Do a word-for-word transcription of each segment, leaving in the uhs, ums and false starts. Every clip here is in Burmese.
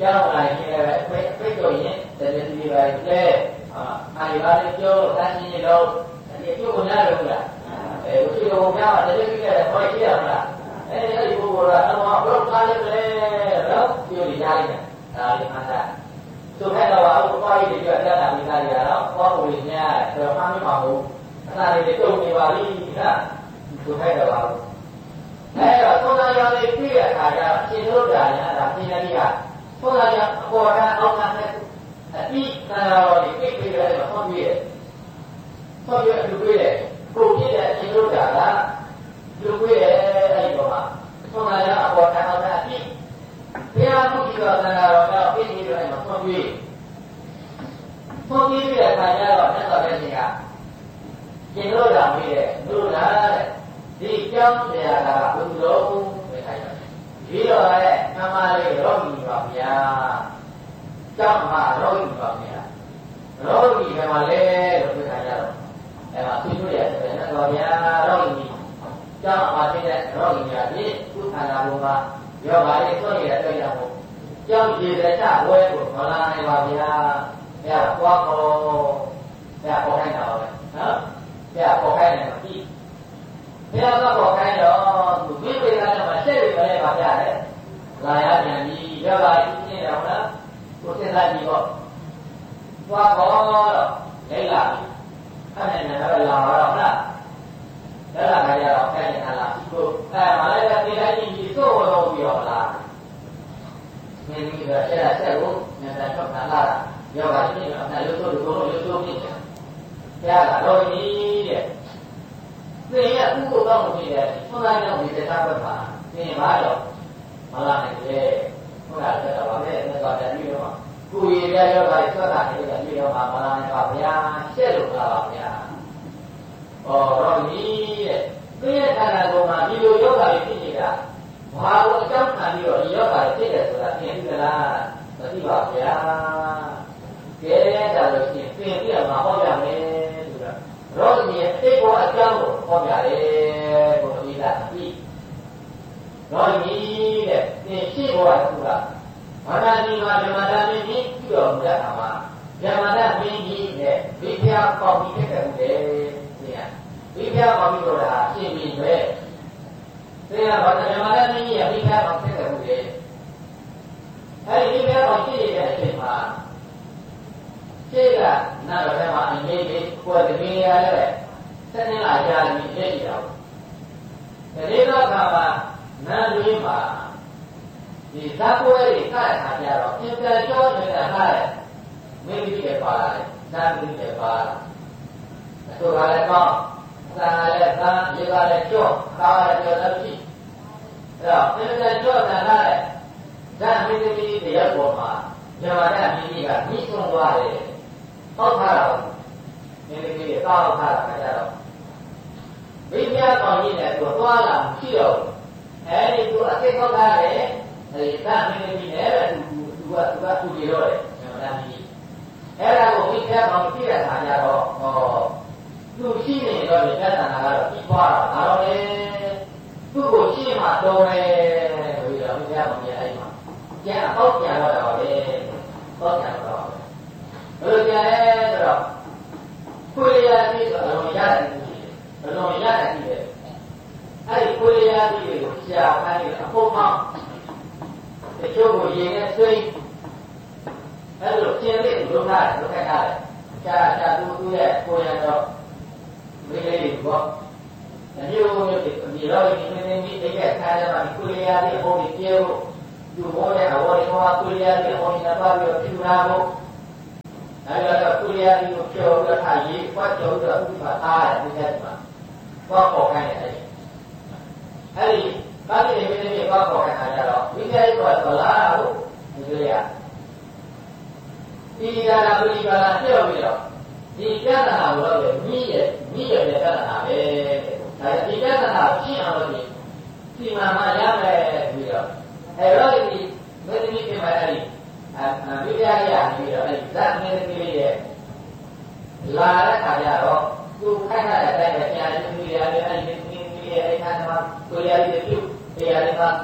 ကြောင်းလာရင်လည်းဖိတ်ဖိတ်တော့ရင်တည်းတည်းပဲလေအာအာရီပါလေကျော်တန်းကြီးလုံးဒီကျုပ်ကလည်းလို့လားအဲဦးစီတော်များတည်းတည်းပဲခေါ်ကြည့်ရမလားအဲဒီအဲ့ဒီဘုရားကတော့ဘုရားလည်းလေတော့ပြောနေကြတယ်ဒါလေးမှတ်တာသူခဲ့တော့အခုဘာကြီးတွေပြတ်တာမိသားရတော့ဘောကိုကြီးများတော့မှမမှာဘူးအဲ့ဒါလေးတုံနေပါလိဟာသူခဲ့တော့အဲ့တော့သုံးသာရောလေးပြည့်ရတာကြအရှင်တို့တာညာဒါပြင်းနေပြီကသုံးသာရောအပေါ်ကအောက်ကနဲ့အပြီးသာရောလေးပြည့်ပြည့်ရတယ်ဟောပြည့်ဟောပြည့်အတူပြည့်တယ်ကိုပြည့်တဲ့အရှင်တို့တာကလူပြည့်ရဲ့အဲ့ဒီပေါ်မှာသုံးသာရောအပေါ်ကအောက်ကအပြီးဘုရားမှုကြီးတော်သံဃာတော်များပြည့်ပြည့်ရတယ်ဟောပြည့်ဟောပြည့်တဲ့ခါကျတော့သက်တော်တဲ့ရှင်ကရှင်တို့တာမေးတယ်တို့လားတဲ့ဒီကြောင်းတရားကဘုရားပဲခိုင်းတယ်ဒီတော့လည်းအမှန်လေးရောဂီပါဗျာကြောင်းမှာရောဂီပါဗျာရောဂီကမှလည်းလို့ပြောကြတော့အဲ့မှာသိလို့ရတယ်နော်ဗျာရောဂီကြောင်းမှာဖြစ်တဲ့ရောဂီများဖြင့်သူ့ခန္ဓာဘုံမှာယောဂါလေးဆွရတဲ့အတွက်ကြောင့်ကြောင်းကြည်တဲ့ချဝဲကိုမလာနိုင်ပါဗျာဗျာပွားခေါ်ဗျာပေါ်ခိုင်းတာပါပဲနော်ဗျာပေါ်ခိုင်းတယ်ပြီဘုရားကပေါ်ခိုင်းတော့သူဝိပရိကလည်းမဆက်ရပဲပါဗျာလေလာရပြန်ပြီယောဂါကြီးနေတော့လားကိုစဉ်းစားကြည့်ပေါ့သွားတော့လိမ့်လာပြီအဲ့နဲ့လည်းလာတော့လားဒါလာကြရတော့ခိုင်းနေတာလားဒီကိုအဲမလိုက်တဲ့ဒီတိုင်းကြီးသို့တော့ပြီးတော့လားမင်းကြီးကဆက်ဆက်ဆက်ကိုညတာချောက်တာလားယောဂါကြီးကအနာရုပ်တို့တို့ရုပ်တို့ဖြစ်တယ်ဘုရားကတော့ကြီးတဲ့သင်ရဥပ္ပောင်းဖြစ်တယ်ဆွမ်းလိုက်တော့ဒီတရားဘက်မှာသင်ပါတော့မလာနိုင်လေဟုတ်လားဆက်တော့ဗာပဲဆက်တော့တယ်ပြီးတော့ကိုယ်ရရယောဂါဆွမ်းတာနေတယ်ပြီးတော့မလာနိုင်ပါဗျာရှက်လို့လားပါဗျာဩတော့ကြီးတဲ့သင်ရခန္ဓာကိုယ်မှာဒီလိုယောဂါတွေဖြစ်နေတာဘာလို့အကြောင်းခံပြီးတော့ဒီယောဂါတွေဖြစ်တယ်ဆိုတာသင်သိလားမသိပါဗျာကဲဒါလို့ရှိရင်သင်ပြမှာဟောရမယ်ရောဂီရဲ့အိဘောအကြောင်းကိုဟောပြတယ်ဘုရားကြီးကအပြီးရောဂီတဲ့သင်ရှိဘောကသူကဘာသာဒီမှာဓမ္မတာမင်းကြီးပြုတော်မူတာမှာဓမ္မတာမင်းကြီးနဲ့ဝိပ္ပယပေါပြီးဖြစ်ခဲ့တယ်သင်ကဝိပ္ပယပေါပြီးတော့တာရှင်းပြီးပဲသင်ကဘာသာဓမ္မတာမင်းကြီးရဲ့ဝိပ္ပယပေါဖြစ်ခဲ့တယ်အဲဒီဝိပ္ပယပေါဖြစ်နေတဲ့အချိန်မှာရှေ့ကနာတော်ထဲမှာအငြိမ့်လေးကိုယ်တမီးရလည်းဆက်နေလာကြပြီးပြည့်ရအောင်ဒီတော့ခါမှာနန်းလေးမှာဒီသတ်ပွဲတွေခါရခါကြတော့အင်ပြန်ကျော်နေတာခါရမင်းကြီးပဲပါလာတယ်နန်းကြီးပဲပါလာအဆိုကလည်းကောင်းသာလည်းသာရေကလည်းကျော်ခါရကျော်လည်းရှိအဲ့တော့အင်ပြန်ကျော်နေတာခါရဇာမင်းကြီးတရားပေါ်မှာညမာတမင်းကြီးကညှိဆုံးသွားတယ်ဟောက်ထားတော့နည်းနည်းလေးတောက်ထားတာကြတော့ဝိပ္ပယကောင်ကြီးနဲ့သူသွားလာရှိတော့အဲဒီသူအသိဟောက်ထားတယ်အဲဒီသာမင်းကြီးနဲ့သူသူကသူကသူကြည့်တော့တယ်ညမာတမင်းကြီးအဲ့ဒါကိုဝိပ္ပယကောင်ကြည့်တဲ့အခါကျတော့ဟောသူရှိနေတော့ဒီပြဿနာကတော့ပြီးသွားတာဒါတော့လေသူ့ကိုရှင်းမှတော်တယ်ဆိုပြီးတော့ဝိပ္ပယကောင်ကြီးအဲ့မှာပြန်အပေါက်ပြန်တော့တာပါပဲပေါက်ပြန်တော့ဘယ်လိုကြလဲဆိုတော့ကိုယ်ရည်ပြီးတော့အလုံးရတယ်အလုံးရတယ်ပြီးတယ်အဲ့ဒီကိုယ်ရည်ပြီးကိုရှားခိုင်းအဖို့မောင်းတချို့ကိုရင်နဲ့ဆွေးအဲ့လိုကျင်းလေးလုံးထားတယ်လုံးခက်ထားတယ်ရှားရှားသူ့သူ့ရဲ့ကိုယ်ရတော့မိလေးပေါ့အမျိုးမျိုးဒီဒီတော့ဒီမင်းမင်းဒီတဲ့ခါရမှာကိုယ်ရည်ပြီးဟိုဒီကျေကိုသူဟောတဲ့အဝေါ်ဒီဟောကိုယ်ရည်ပြီးဟိုဒီနာပါပြီးပြူလာဖို့အဲ့တော့ကိုရီးယားဒီကိုပြောတော့ထားရေးပတ်ကြောတော့ဥပ္ပါအားတယ်ဒီကတည်းကပေါ့ပေါ်ခိုင်းတယ်အဲ့ဒီအဲ့ဒီဘာလို့ဒီမင်းကြီးပေါ့ပေါ်ခိုင်းတာကြတော့ဝိဇ္ဇာကတော့သလားလို့ဒီလိုရဒီကလာပရိပါလာပြောပြီးတော့ဒီပြဿနာကိုတော့မြည်ရဲ့မြည်ရဲ့ပြဿနာပဲဒါဒီပြဿနာရှင်းအောင်လို့ဒီဒီမှာမှရမယ်ပြီးတော့အဲ့တော့ဒီမင်းကြီးပြမယ်အဲ့ဒီအဝိပ္ပယရပြီးတော့အဲဒီဇာတ်မင်းသမီးလေးရဲ့လာတဲ့ခါကျတော့သူခိုင်းတဲ့အတိုင်းပဲပြန်ပြီးရတယ်အဲဒီမင်းသမီးရဲ့အခါမှာကိုရည်ရည်ပြုတရားလေးမှာ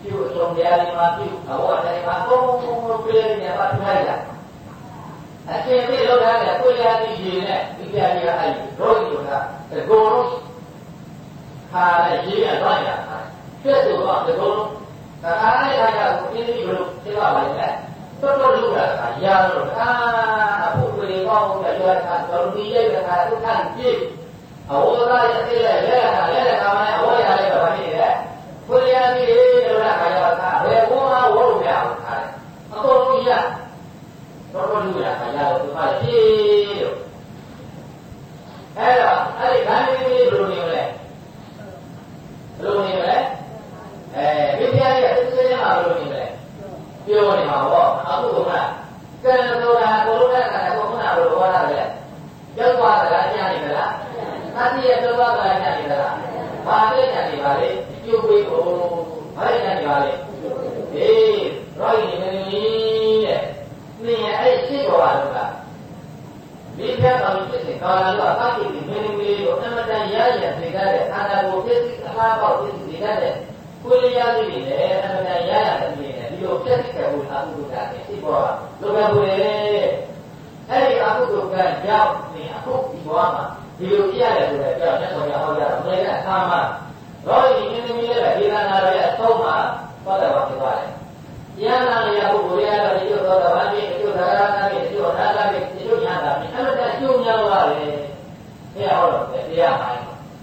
ပြုအဆုံးတရားတွေမှာပြုအဝတ်တိုင်းမှာကိုယ်ကိုယ်ကိုပြည့်နေပါထိုင်လာအရှင်ပြည့်လောက်ထားတဲ့ကိုယ်ရည်ရည်နဲ့ဒီပြကြီးကအဲ့ဒီရောဂီကတကုံလုံးခါနဲ့ရေးရသွားရတာပြည့်စုံတော့တကုံလုံးဒါအားနဲ့ခါကျကိုပြည့်စုံလို့သိပါပါလေတော်တော်လို့ရတာရာလို့အာအခုပြေကောင်းတဲ့ရွာကတော်ဒီရဲ့ကသူခံကြည့်အဝတ်သားရဲ့အဲ့လေလဲတာလဲတာမှလည်းအဝတ်ရလဲတော့ဘာဖြစ်လဲကိုယ်ရည်ရည်လို့လာခါရတာဘယ်ဘုံမှာဝလို့မရဘူးခါတယ်အကုန်လုံးရတော်တော်လို့ရခါရတော့ဒီမှာကြည့်လို့အဲ့တော့အဲ့ဒီခန်းလေးလေးဘယ်လိုနေမလဲဘယ်လိုနေမလဲအဲဒီပြရဲ့အစစ်အစစ်မှာဘယ်လိုနေမလဲပြောနေမှာပေါ့အခုကကံဆိုတာကိုလိုတဲ့ကံကိုခုနကဘယ်လိုဟောတာလဲရောက်သွားတာကြားနေမလားသတိရဲ့ပြောသွားတာကြားနေမလားဘာလဲကြားနေပါလေပြုတ်ပြီးကိုဘာလဲကြားနေပါလေအေးရောင်းနေနေတဲ့နေအဲ့ရှိပေါ်လာလို့ကဒီပြတ်တော်ဖြစ်စဉ်တော်လာလို့အသတိဒီမင်းမင်းကိုအမတန်ရရသိကြတဲ့အာနာကိုဖြစ်စီအလားပေါက်ဖြစ်စီကြတဲ့ကိုယ်ရည်ရည်တွေလည်းအမတန်ရရတဲ့နေနဲ့ဒီလိုဖြစ်ခဲ့ဖို့အကုသိုလ်ကရှိပေါ်လာလိုပဲဘူးလေအဲ့ဒီအကုသိုလ်ကကြောင့်နေအခုဒီဘဝမှာဒီလိုပြရတယ်ဆိုတဲ့ကြောင့်မြတ်စွာဘုရားဟောကြားတော်မူတဲ့အခါမှာရောဒီမင်းသမီးရဲ့ဒေသနာရဲ့အဆုံးမှာသောတာပန်ဖြစ်သွားတယ်။ဉာဏ်နာရပုဂ္ဂိုလ်ရတော့ဒီလိုသောတာပန်ဖြစ်ဒီလိုသာရနာဖြစ်ဒီလိုနာလာဖြစ်ဒီလိုညာတာဖြစ်အဲ့ဒါကျိုးများသွားတယ်။ဘုရားဟောတော့တရားမှန်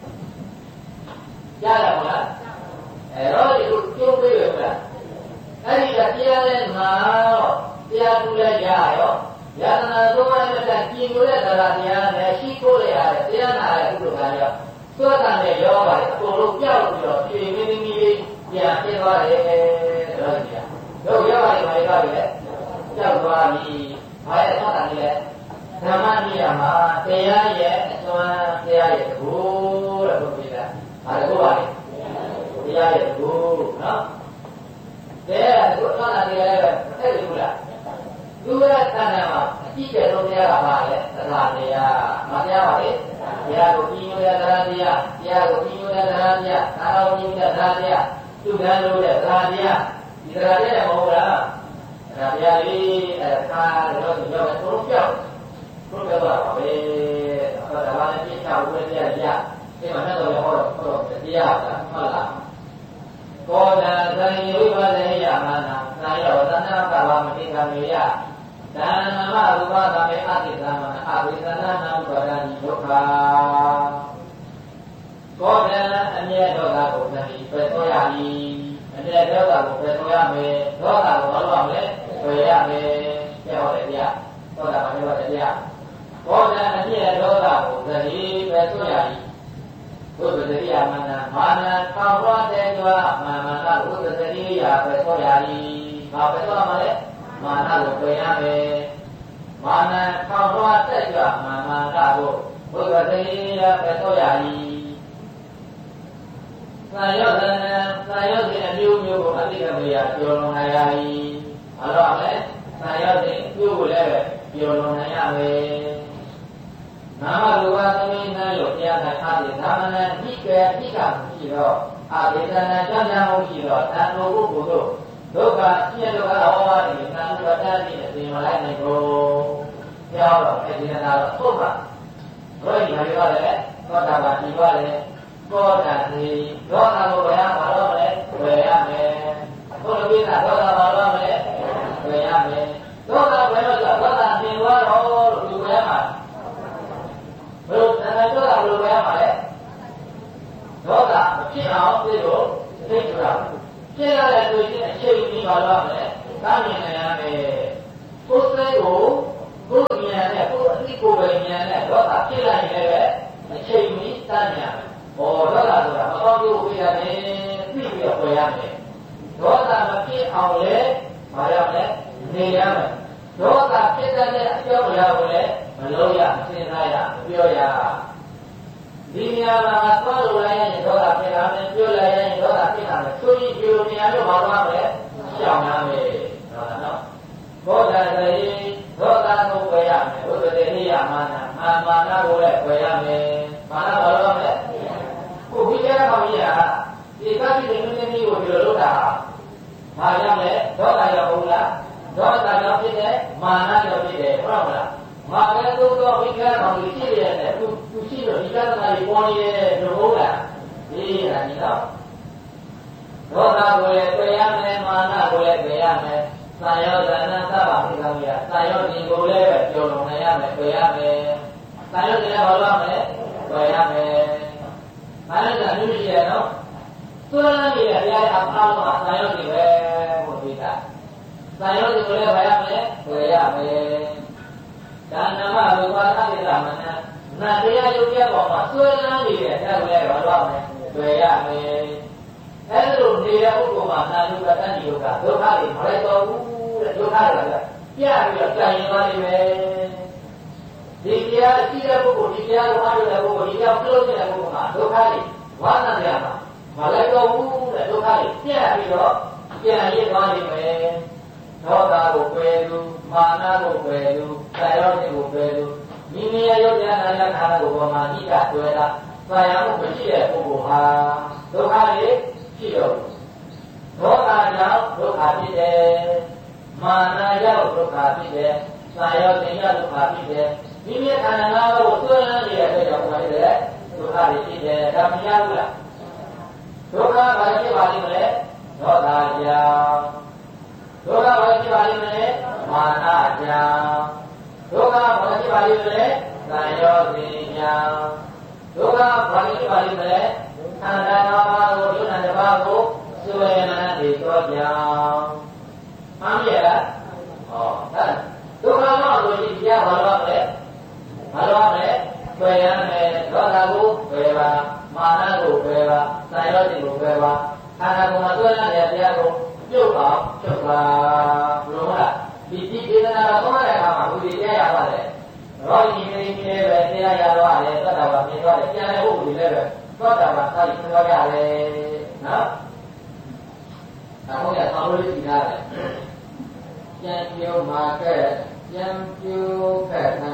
။ကြားရမလား။အဲတော့ဒီလိုကျိုးပေးရမလား။အဲ့ဒီကတရားနဲ့မှာတော့တရားသူလည်းရရောယန္နာသုံးရတဲ့ကြည်ညိုတဲ့တရားတရားနဲ့ရှိခိုးရတဲ့တရားနာရဲ့ဥပ္ပဒါရောသွတ်တာနဲ့ရောပါလေအကုန်လုံးပြောက်ပြီးတော့ပြေမင်းသမီးလေးပြန်ပြသွားတယ်ဆိုတော့ကြာတို့ရောပါလေပါလေပါလေကြောက်သွားပြီဘာရဲ့သွတ်တာလဲဓမ္မနိယမှာတရားရဲ့အစွမ်းတရားရဲ့ကိုတဲ့ဘုရားဘာလို့ပါလဲတရားရဲ့ကိုနော်တရားကိုသွတ်တာတရားရဲ့အဲ့ဒီဘူးလားသူရသဏ္ဍာန်မှာအကြည့်တဲ့လုံးတရားကပါလေသရတရားမတရားပါလေတရားကိုပြီးရတဲ့သရတရားတရားကိုပြီးရတဲ့သရတရားသာတော်ကြီးတဲ့သရတရားသူကံလို့တဲ့သရတရားဒီသရတရားမဟုတ်လားသရတရားလေးအခါတော့ပြောတယ်သူတို့ပြောသူတို့ပြောတာပါပဲအဲ့ဒါကလည်းပြစ်ချဝိတရားတရားဒီမှာနဲ့တော့ဟောတော့ဟောတော့တရားကဟုတ်လားကောဒံသံယဝိပဒယမနာနာယောသနာကဝမတိကမေယဒါနမရူပသမေအတိသမနာအဝိသနာနာဥပါဒာနိဒုက္ခကောဒံအမြဲဒေါသကိုသတိပယ်သောရ၏အမြဲဒေါသကိုပယ်သောရမယ်ဒေါသကိုဘာလို့ရမလဲပယ်ရမယ်ပြောတယ်ဗျာသောတာပန်ပြောတယ်ဗျာကောဒံအမြဲဒေါသကိုသတိပယ်သောရ၏ဘုဒ္ဓတရိယာမနာမာနထောင်တော်တဲ့ကြွားမာမနာဘုဒ္ဓတရိယာပယ်သောရ၏ဘာပယ်သောမှာလဲမာနကိုပယ်ရမယ်မာနထောင်တော်တဲ့ကြွားမာမနာကိုဘုဒ္ဓတရိယာပယ်သောရ၏သာယောသနံသာယောသင်အမျိုးမျိုးကိုအတိကမေယပြောလွန်နိုင်ရ၏အဲ့တော့လေသာယောသင်အမျိုးကိုလည်းပြောလွန်နိုင်ရမယ်နာမရူပသမီးနာယောတရား၌အာတိသာမဏဟိကေဟိကမရှိတော့အာဒေသနာကျမ်းစာမှုရှိတော့တန်တော်ပုဂ္ဂိုလ်တို့ဒုက္ခအပြည့်ဒုက္ခအဝါဒီသံဃာတတိအစဉ်မလိုက်နိုင်ဘူးပြောတော့အဲဒီနာတော့ဟုတ်ပါဘုရားကြီးကလည်းသောတာပန်ဒီပါလေကောတာဒီဒေါသကိုဘယ်မှာတော့မလဲဝယ်ရမယ်ဘုရားပိဋကဒေါသဘာလို့မလဲဝယ်ရမယ်ဒေါသဘယ်လိုလဲဒေါသသင်သွားတော့လို့ဒီဝယ်မှာဘယ်လိုတဏှာဒေါသဘယ်လိုဝယ်ရမှာလဲဒေါသမဖြစ်အောင်သိလို့သိကြတာဖြစ်ရတဲ့ဆိုရင်အချိန်ကြီးဘာလို့မလဲတားမြင်နိုင်ရမယ်ကိုယ်စိတ်ကိုကိုယ်ဉာဏ်နဲ့ကိုယ်အသိကိုယ်ပဲဉာဏ်နဲ့ဒေါသဖြစ်လိုက်ရင်လည်းအချိန်ကြီးတားမြင်ရမယ်ဘောဒေါသဆိုတာမကောင်းကျိုးပေးရတယ်သိပြီးတော့ဝယ်ရမယ်ဒေါသမဖြစ်အောင်လဲမရမယ်နေရမယ်ဒေါသဖြစ်တဲ့အကြောင်းအရာကိုလည်းမလို့ရမသိနိုင်ရမပြောရဒီနေရာမှာသွားလို့လည်းရင်ဒေါသဖြစ်လာမယ်ပြောလည်းရင်ဒေါသဖြစ်လာမယ်ဆိုရင်ဒီလိုနေရာလို့ဘာလို့ရမလဲရှောင်ရမယ်ဟုတ်လားနော်ဘောဓရေဒေါသကိုဝယ်ရမယ်ဘုဒ္ဓတေရိယမာနအာမာနကိုလည်းဝယ်ရမယ်မာနဘာလို့ရမလဲကိုဝိဇ္ဇာကောင်ကြီးကဒီကတိတဲ့နည်းနည်းကိုဒီလိုလုပ်တာဘာကြောင့်လဲဒေါသကြောင့်ဟုတ်လားဒေါသကြောင့်ဖြစ်တဲ့မာနကြောင့်ဖြစ်တယ်ဟုတ်လားမာနတို့တော့ဝိကတော်ကြီးရှိရတယ်သူသူရှိတော့ဒီကသနာကြီးပေါ်နေတယ်လို့ဟုတ်လားဒီဟာဒီတော့ဒေါသကိုလည်းတွေ့ရမယ်မာနကိုလည်းတွေ့ရမယ်သာယောဇာနသဗ္ဗပိကံရသာယောဒီကိုလည်းပဲကြော်လွန်နိုင်ရမယ်တွေ့ရမယ်သာယောဒီလည်းဘာလို့ရမလဲတွေ့ရမယ်မာနကလူရှိရနော်သွေးလန်းနေတဲ့အရာအဖောင်းကသာယောဒီပဲဘုရားသာယောဒီကိုလည်းဘာရမလဲတွေ့ရမယ်ဒါနမဘုရားသတိသမနနာတရားယုတ်ရပေါ်မှာသွေးလန်းနေတဲ့အရာကိုလည်းဘာလို့ရမလဲတွေ့ရမယ်အဲ့လိုနေတဲ့ဥပ္ပမာနာယုတ်ကတဏှိယုတ်ကဒုက္ခတွေမလိုက်တော့ဘူးတဲ့ဒုက္ခတွေကပြပြီးတော့ကြင်သွားနေမယ်ဒီတရားရှိတဲ့ပုဂ္ဂိုလ်ဒီတရားကိုအားရတဲ့ပုဂ္ဂိုလ်ဒီတရားပြုလုပ်နေတဲ့ပုဂ္ဂိုလ်မှာဒုက္ခတွေဝါသနာရမှာမလိုက်တော့ဘူးတဲ့ဒုက္ခတွေပြပြီးတော့ပြန်ရစ်သွားနေမယ်ဒေါသကိုပယ်သူမာနကိုပယ်သူဆရာတော်ကိုပယ်သူမိမိရဲ့ယုတ်တရားနာရခါကိုပေါ်မှာဣဒတွေ့တာဆရာမှုမရှိတဲ့ပုဂ္ဂိုလ်ဟာဒုက္ခတွေရှိတော့ဒေါသကြောင့်ဒုက္ခဖြစ်တယ်မာနကြောင့်ဒုက္ခဖြစ်တယ်ဆာယောတင်ရဒုက္ခဖြစ်တယ်ဒီမြေခန္ဓာငါးပါးကိုသွန်းနေတဲ့အတွက်ကြောင့်ဘာဖြစ်လဲဒုက္ခတွေဖြစ်တယ်ဒါမရဘူးလားဒုက္ခဘာဖြစ်ပါလိမ့်မလဲဒေါသကြောင့်ဒုက္ခဘာဖြစ်ပါလိမ့်မလဲမာနကြောင့်ဒုက္ခဘာဖြစ်ပါလိမ့်မလဲဆာယောတင်ကြောင့်ဒုက္ခဘာဖြစ်ပါလိမ့်မလဲခန္ဓာငါးပါးကိုဒုက္ခတစ်ပါးကိုဆွေနာနေတော့ကြောင်းမှန်ရဲ့လားဟောဒါဒုက္ခမောဆိုရင်ဒီကဘာလို့လဲဘာလို့လဲဆွေရမယ်ဒေါသကိုဆွေပါမာနကိုဆွေပါစာရောတိကိုဆွေပါခန္ဓာကိုယ်မှာဆွေရတဲ့တရားကိုပြုတ်အောင်ချုပ်ပါဘုရားဒီဒီဒေသနာတော်ဆုံးတဲ့အခါမှာဘုရားတရားရပါတယ်ရောဒီနေနေပဲတရားရတော့တယ်သတ္တဝါပြင်တော့တယ်ပြန်တဲ့ပုဂ္ဂိုလ်တွေလည်းပဲသောတာပန်သာယပြောရတယ်နော်ဒါမှမဟုတ်ဆောင်းလို့ရှိတာလေပြန်ပြောမှာကဲပြန်ပြောခဲ့ခံ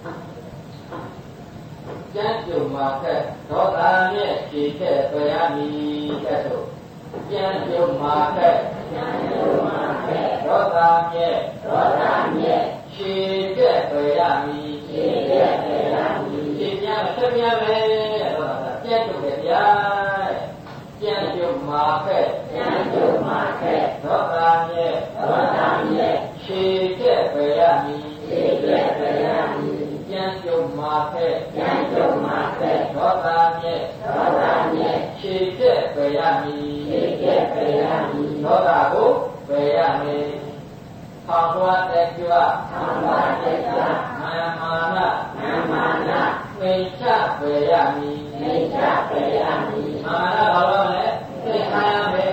ပြန်ပြောမှာကဲဒေါသနဲ့ခြေတဲ့ပြရမည်ကဲ့သို့ပြန်ပြောမှာကဲပြန်ပြောမှာကဲဒေါသနဲ့ဒေါသနဲ့ခြေတဲ့ပြရမည်ခြေတဲ့ပြရမည်ခြေပြန်ဆက်ပြန်မယ်ပြန်ကြည့်ကြပြန်ကြည့်မှာခဲ့ပြန်ကြည့်မှာခဲ့သောတာရဲ့သောတာရဲ့ခြေတဲ့ပြရမည်ခြေတဲ့ပြရမည်ပြန်ကြည့်မှာခဲ့ပြန်ကြည့်မှာခဲ့သောတာရဲ့သောတာရဲ့ခြေတဲ့ပြရမည်ခြေတဲ့ပြရမည်သောတာကိုပြရမည်ထောင်ဝတ်တဲ့ကျွတ်ထောင်ဝတ်တဲ့ကျွတ်မာမာနမာမာနသိချပြရမည်သိချပြရမည်မာနဘာလို့လဲသိခါရမယ်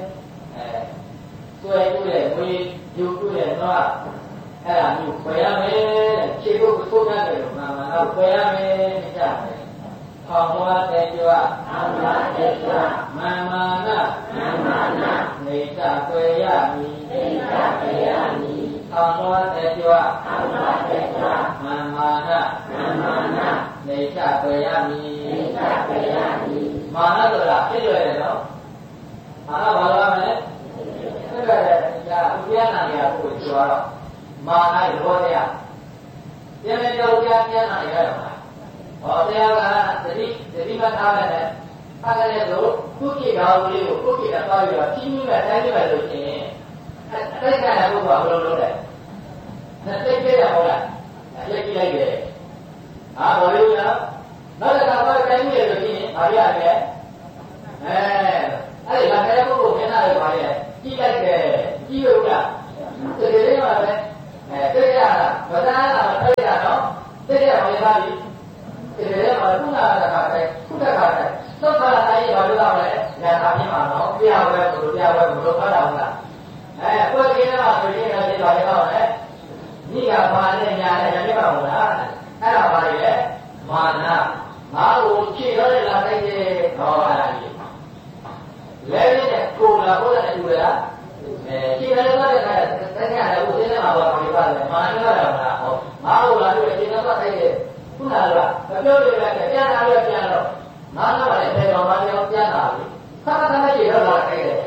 အဲတွေ့တွေ့ဝေယူတွေ့တော့အဲ့ဒါမျိုးပြရမယ်ခြေကိုသုံးရတယ်လို့မာမာနပြရမယ်ကြတယ်ထောင်ဝတ်တဲ့ကျွတ်ထောင်ဝတ်တဲ့ကျွတ်မာမာနမာမာနသိချပြရမည်သိချပြရမည်ထောင်ဝတ်တဲ့ကျွတ်ထောင်ဝတ်တဲ့ကျွတ်မာမာနမာမာနနေချပြရမည်နေချပြရမည်မာနဆိုတာဖြစ်ရတယ်နော်မာနဘာလို့လဲဖြစ်ရတယ်ဒါဥပယနာနေရာကိုပြောတော့မာနရဲ့ဘောတရားပြန်ပြန်ကြောက်ကြပြန်လာရရမှာဟောတရားကသတိသတိမထားပဲနဲ့အားကလေးဆိုကုကိတော်လေးကိုကုကိတော်ပြီးတော့ကြီးကြီးပဲတိုင်းကြီးပဲလို့ရှိရင်အတိတ်ကလည်းဘုရားဘယ်လိုလုပ်လဲနဲ့သိကြရဟုတ်လားလက်ကြည့်လိုက်တယ်အာဘာလို့လဲနောက်တစ်ခါတော့တိုင်းကြီးလို့ရှိရင်ဘာရလဲအဲအဲ့ဒီကတည်းကဘုရားမျက်နှာလေးပါလေကြည့်လိုက်တယ်ကြည့်လို့လားဒီလိုလေးပါပဲအဲသိရတာမသားတာမသိရတော့သိရပါလေပါပြီဒီလိုလေးပါခုနကတခါတည်းခုနကတည်းကသုခလာတိုင်းဘာလို့လဲညာသာပြမှာနော်ပြရဝဲဘုရားပြရဝဲဘုရားဖတ်တာဟုတ်လားအဲကိုယ်ကြီးကမှဆိုရင်လည်းပါလေပါလေဒီကဘာနဲ့ညာနဲ့ညာပြပါမလားအဲ့ဒါပါလေမာနငါ့ကိုခြေတော့လာတိုင်းရဲ့ဟောရတာကြီးလဲတဲ့ကိုလာဘုရားနဲ့တွေ့လားအဲခြေလည်းသွားတဲ့ခါတကယ်လည်းဘုရားနဲ့မှာပါဘာလဲမာနရတာမလားဟောငါ့ကိုလာတွေ့ခြေတော့သွားတဲ့ခုနကမပြောလို့လည်းပြန်လာလို့ပြန်တော့ငါတော့လည်းဖေတော်မပြောပြန်လာပြီခါခါနဲ့ခြေတော့လာတဲ့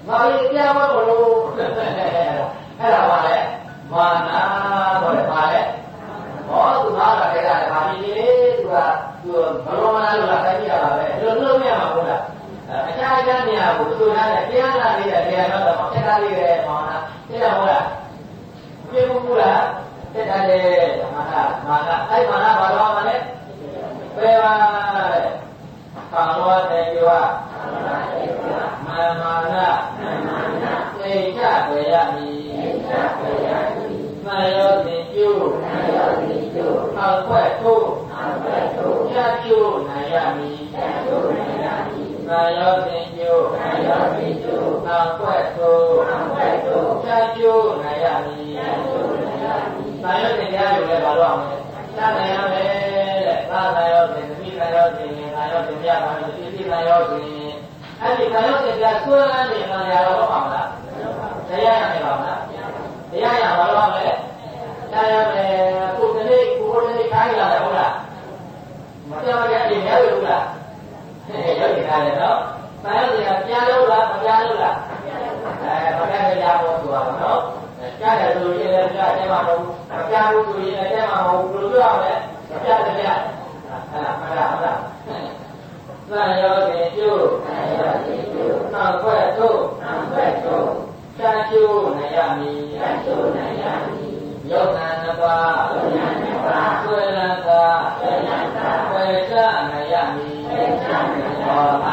ငါလေးတရားမလို့အဲ့ဒါပါလေမာနာဆိုတယ်ပါလေဟောသူကလည်းအဲ့ဒါလည်းပါပြီလေသူကသူဘလုံးမလားလို့လာတိုင်းကြည့်ရပါပဲဒီလိုလုံးမရမှာဟုတ်လားအခြားအခြားနေရာကိုသူထားတယ်တရားနာလေးတဲ့နေရာတော့တော့တက်တာလေးပဲမာနာသိရမလားပြေဘူးလားတက်တာလေမာနာမာနာအဲ့မာနာဘာလို့မလဲပဲပါတဲ့ကာလောတေယောမာမာနာသိကြပေရမည်မယောတိကျိုးအောက်ွက်ထိုးဖြတ်ကျိုးနိုင်ရမည်မယောတိကျိုးအောက်ွက်ထိုးဖြတ်ကျိုးနိုင်ရမည်မယောတိတရားယူလဲဘာလို့အောင်လဲစနိုင်ရမယ်တဲ့သာမယောတိသမိမယောတိသာယောတိပြပါလို့ဒီမယောတိအဲ့ဒီသာယောတိတရားဆွဲလန်းနေမှရတော့ပါမလားတရားရနေပါမလားတရားရဘာလို့အောင်လဲတရားရမယ်ကိုယ်တည်းကိုယ်တည်းခိုင်းလာတယ်ဟုတ်လားမပြောရရင်ရလို့လားဟဲ့ရောက်နေတယ်နော်သာယောတိကကြားလို့လားမကြားလို့လားအဲမကြားကြဘူးဆိုတာနော်ကြားတယ်ဆိုရင်လည်းကြားတယ်မှာမဟုတ်ဘူးမကြားဘူးဆိုရင်လည်းကြားမှာမဟုတ်ဘူးလို့ပြောရမယ်မကြားတယ်ကြားအဲ့ဒါမှန်လားဟုတ်လားသာယောတိကျိုးနောက်ခွဲ့ထုတ်ဖြတ်ကျိုးနိုင်ရမည်ယောဂန္နပါဆွေလန္တာဝေချနိုင်ရမည်ဟော